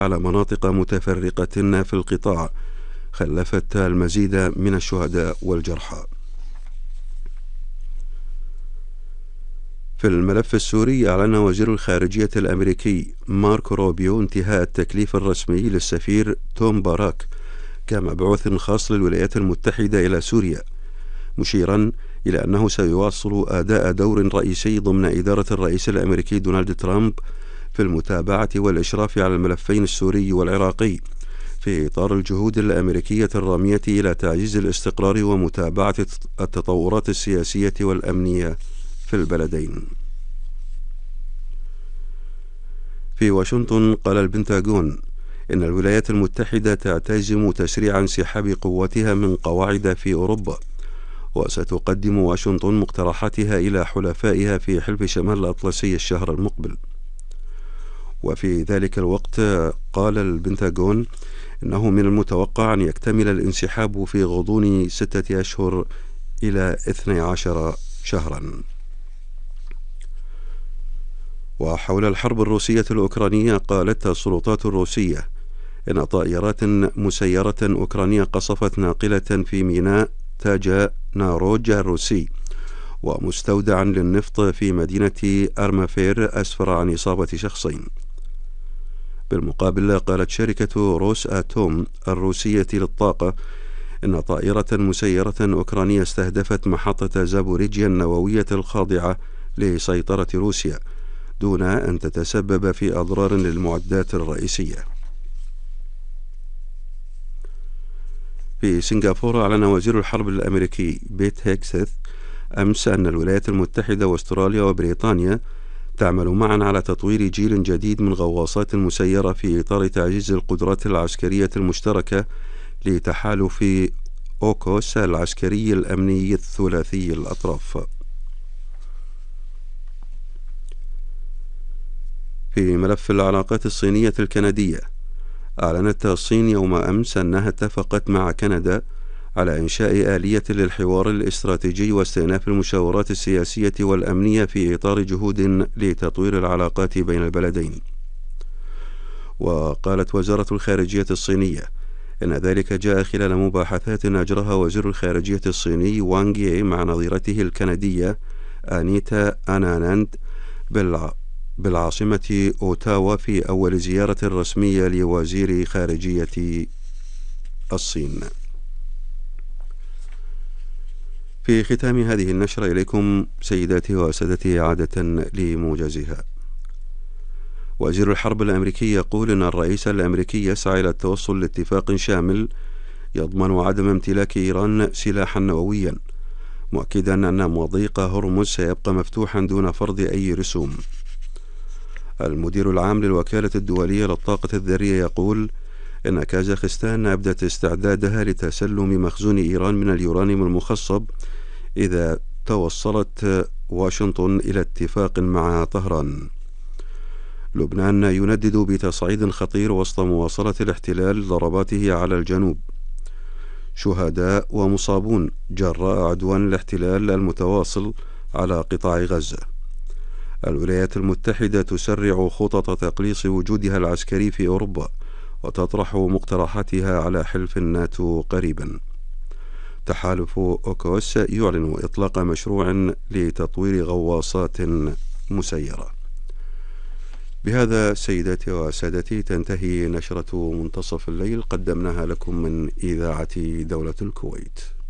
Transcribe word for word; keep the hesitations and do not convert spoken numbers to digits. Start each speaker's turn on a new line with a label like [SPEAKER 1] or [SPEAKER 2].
[SPEAKER 1] على مناطق متفرقة في القطاع خلفت المزيد من الشهداء والجرحى. في الملف السوري، أعلن وزير الخارجية الأمريكي ماركو روبيو انتهاء التكليف الرسمي للسفير توم باراك كمبعوث خاص للولايات المتحدة إلى سوريا، مشيرا إلى أنه سيواصل أداء دور رئيسي ضمن إدارة الرئيس الأمريكي دونالد ترامب في المتابعة والإشراف على الملفين السوري والعراقي في إطار الجهود الأمريكية الرامية إلى تعزيز الاستقرار ومتابعة التطورات السياسية والأمنية في البلدين. في واشنطن، قال البنتاغون إن الولايات المتحدة تعتزم تسريع انسحاب قوتها من قواعد في أوروبا، وستقدم واشنطن مقترحاتها إلى حلفائها في حلف شمال الأطلسي الشهر المقبل. وفي ذلك الوقت قال البنتاغون إنه من المتوقع أن يكتمل الانسحاب في غضون ستة أشهر إلى اثني عشر شهرا. وحول الحرب الروسية الأوكرانية، قالت السلطات الروسية إن طائرات مسيرة أوكرانية قصفت ناقلة في ميناء تاجا ناروج الروسي ومستودعا للنفط في مدينة أرمافير أسفر عن إصابة شخصين. بالمقابل، قالت شركة روس آتوم الروسية للطاقة إن طائرة مسيرة أوكرانية استهدفت محطة زابوريجيا النووية الخاضعة لسيطرة روسيا دون أن تتسبب في أضرار للمعدات الرئيسية. في سنغافورة، أعلن وزير الحرب الأمريكي بيت هيكسث أمس أن الولايات المتحدة واستراليا وبريطانيا تعمل معا على تطوير جيل جديد من غواصات مسيرة في إطار تعزيز القدرات العسكرية المشتركة لتحالف أوكوس العسكري الأمني الثلاثي الأطراف. في ملف العلاقات الصينية الكندية، أعلنت الصين يوم أمس أنها اتفقت مع كندا على إنشاء آلية للحوار الاستراتيجي واستئناف المشاورات السياسية والأمنية في إطار جهود لتطوير العلاقات بين البلدين. وقالت وزارة الخارجية الصينية إن ذلك جاء خلال مباحثات أجراها وزير الخارجية الصيني وانغ يي مع نظيرته الكندية أنيتا أناناند بالع... بالعاصمة أوتاوا في أول زيارة رسمية لوزير خارجية الصين. في ختام هذه النشرة، إليكم سيداتي وسادتي عادة لموجزها. وزير الحرب الأمريكي يقول إن الرئيس الأمريكي يسعى إلى التوصل لاتفاق شامل يضمن عدم امتلاك إيران سلاحا نوويا، مؤكدا أن مضيق هرمز سيبقى مفتوحا دون فرض أي رسوم. المدير العام للوكالة الدولية للطاقة الذرية يقول إن كازاخستان أبدت استعدادها لتسلم مخزون إيران من اليورانيوم المخصب إذا توصلت واشنطن إلى اتفاق مع طهران. لبنان يندد بتصعيد خطير وسط مواصلة الاحتلال ضرباته على الجنوب. شهداء ومصابون جراء عدوان الاحتلال المتواصل على قطاع غزة. الولايات المتحدة تسرع خطط تقليص وجودها العسكري في أوروبا وتطرح مقترحاتها على حلف الناتو قريبا. تحالف أوكوس يعلن إطلاق مشروع لتطوير غواصات مسيرة. بهذا سيداتي وسادتي تنتهي نشرة منتصف الليل، قدمناها لكم من إذاعة دولة الكويت.